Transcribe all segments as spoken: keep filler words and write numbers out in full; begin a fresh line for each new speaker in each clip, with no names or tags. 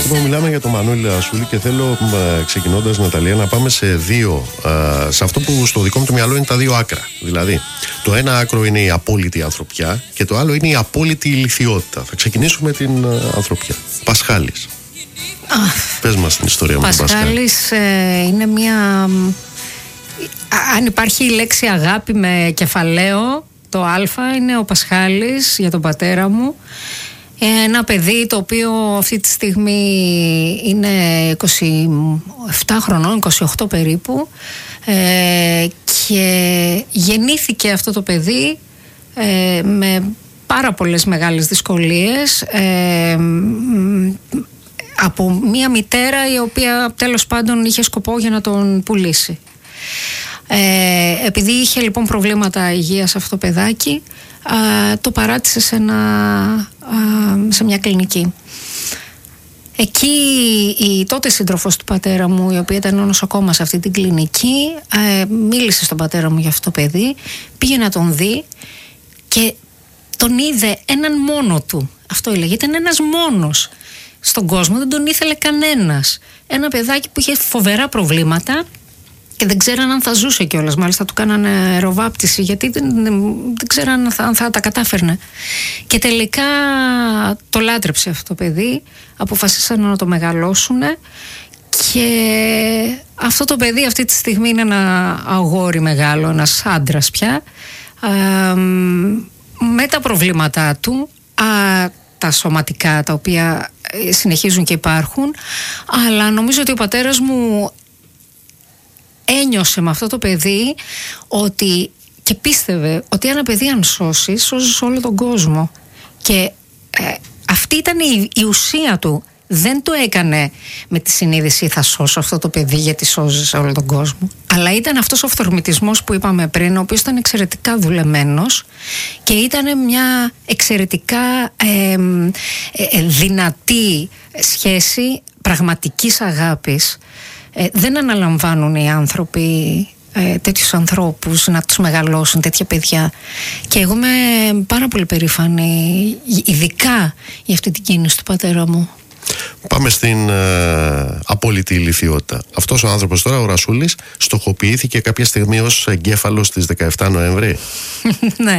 Λοιπόν, μιλάμε για τον Μανώλη Ρασούλη και θέλω ξεκινώντας, Ναταλία, να πάμε σε δύο, α, σε αυτό που στο δικό μου το μυαλό είναι τα δύο άκρα. Δηλαδή, το ένα άκρο είναι η απόλυτη ανθρωπιά και το άλλο είναι η απόλυτη ηλιθιότητα. Θα ξεκινήσουμε την α, ανθρωπιά. Πασχάλης. Ah, Πες μας την ιστορία με τον Πασχάλη.
Πασχάλης ε, είναι μια... Αν υπάρχει η λέξη αγάπη με κεφαλαίο, το α είναι ο Πασχάλης για τον πατέρα μου. Ένα παιδί το οποίο αυτή τη στιγμή είναι είκοσι επτά χρονών, είκοσι οκτώ περίπου, ε, και γεννήθηκε αυτό το παιδί ε, με πάρα πολλές μεγάλες δυσκολίες, ε, από μία μητέρα η οποία τέλος πάντων είχε σκοπό για να τον πουλήσει. Ε, επειδή είχε λοιπόν προβλήματα υγείας αυτό το παιδάκι, α, το παράτησε σε, ένα, α, σε μια κλινική. Εκεί η τότε σύντροφος του πατέρα μου, η οποία ήταν νοσοκόμα σε αυτή την κλινική, ε, μίλησε στον πατέρα μου για αυτό το παιδί, πήγε να τον δει και τον είδε έναν μόνο του. Αυτό έλεγε, ήταν ένας μόνος στον κόσμο, δεν τον ήθελε κανένας. Ένα παιδάκι που είχε φοβερά προβλήματα και δεν ξέραν αν θα ζούσε κιόλας. Μάλιστα του κάνανε αεροβάπτιση, γιατί δεν, δεν, δεν ξέραν αν θα, αν θα τα κατάφερνε. Και τελικά το λάτρεψε αυτό το παιδί, αποφασίσαν να το μεγαλώσουν και αυτό το παιδί αυτή τη στιγμή είναι ένα αγόρι μεγάλο, ένας άντρας πια, ε, με τα προβλήματά του, α, τα σωματικά, τα οποία συνεχίζουν και υπάρχουν, αλλά νομίζω ότι ο πατέρας μου ένιωσε με αυτό το παιδί ότι, και πίστευε ότι ένα παιδί αν σώσει, σώζει όλο τον κόσμο. Και ε, αυτή ήταν η, η ουσία του. Δεν το έκανε με τη συνείδηση θα σώσω αυτό το παιδί γιατί σώζει όλο τον κόσμο. Αλλά ήταν αυτός ο φθορμητισμός που είπαμε πριν, ο οποίος ήταν εξαιρετικά δουλεμένος και ήταν μια εξαιρετικά ε, ε, δυνατή σχέση πραγματικής αγάπης. Ε, δεν αναλαμβάνουν οι άνθρωποι ε, τέτοιους ανθρώπους να τους μεγαλώσουν, τέτοια παιδιά. Και εγώ είμαι πάρα πολύ περήφανη, ειδικά για αυτή την κίνηση του πατέρα μου.
Πάμε στην ε, απόλυτη ηλιθιότητα. Αυτός ο άνθρωπος τώρα, ο Ρασούλης, στοχοποιήθηκε κάποια στιγμή ως εγκέφαλος της δεκαεφτά Νοέμβρη.
Ναι,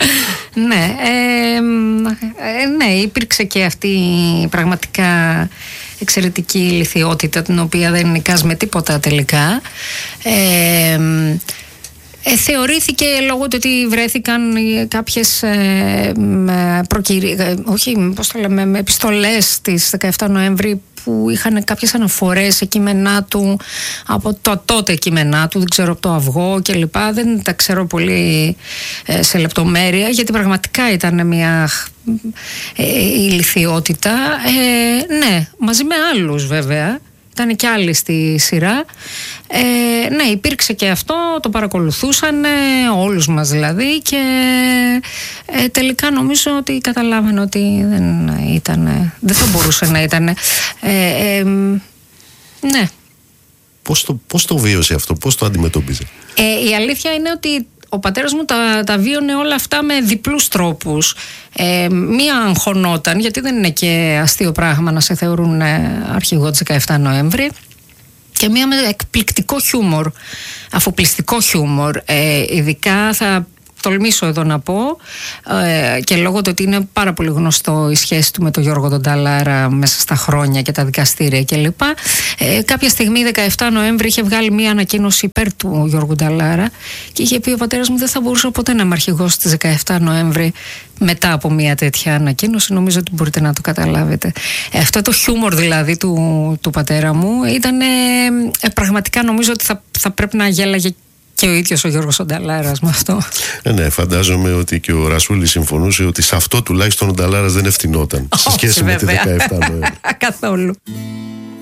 ναι, ε, ε, ναι, υπήρξε και αυτή πραγματικά εξαιρετική ηλιθιότητα, την οποία δεν νικάς με τίποτα τελικά. Ε, Ε, θεωρήθηκε λόγω του ότι βρέθηκαν κάποιες ε, προκυρι... ε, όχι, πώς το λέμε, με επιστολές της δεκαεφτά Νοέμβρη που είχαν κάποιες αναφορές σε κείμενά του, από το τότε κείμενά του, δεν ξέρω, από το Αυγό και λοιπά, δεν τα ξέρω πολύ ε, σε λεπτομέρεια, γιατί πραγματικά ήταν μια ε, ηλιθιότητα. Ε, ναι, μαζί με άλλους βέβαια. Ήταν και άλλοι στη σειρά. Ε, ναι, υπήρξε και αυτό, το παρακολουθούσαν ε, όλους μας δηλαδή, και ε, τελικά νομίζω ότι καταλάβαινε ότι δεν ήταν, δεν θα μπορούσε να ήταν. Ε, ε, ναι. Πώς το, πώς το βίωσε αυτό, πώς το αντιμετώπιζε? Ε, η αλήθεια είναι ότι ο πατέρας μου τα, τα βίωνε όλα αυτά με διπλούς τρόπους. Ε, μία αγχωνόταν, γιατί δεν είναι και αστείο πράγμα να σε θεωρούν αρχηγό της δεκαεφτά Νοέμβρη, και μία με εκπληκτικό χιούμορ, αφοπλιστικό χιούμορ. Ε, ειδικά θα τολμήσω εδώ να πω, ε, και λόγω του ότι είναι πάρα πολύ γνωστό η σχέση του με τον Γιώργο τον Νταλάρα μέσα στα χρόνια και τα δικαστήρια κλπ. Ε, κάποια στιγμή, δεκαεφτά Νοέμβρη, είχε βγάλει μία ανακοίνωση υπέρ του Γιώργου Νταλάρα και είχε πει ο πατέρας μου δεν θα μπορούσε ποτέ να είμαι αρχηγός της δεκαεφτά Νοέμβρη μετά από μία τέτοια ανακοίνωση. Νομίζω ότι μπορείτε να το καταλάβετε. Ε, αυτό το χιούμορ δηλαδή του, του πατέρα μου ήταν ε, ε, πραγματικά, νομίζω ότι θα, θα πρέπει να γέλαγε και ο ίδιος ο Γιώργος ο Νταλάρας με αυτό. Ε,
ναι, φαντάζομαι ότι και ο Ρασούλης συμφωνούσε ότι σε αυτό τουλάχιστον ο Νταλάρας δεν ευθυνόταν σε σχέση με τη δεκαεφτά Νοέμβρη.
Καθόλου.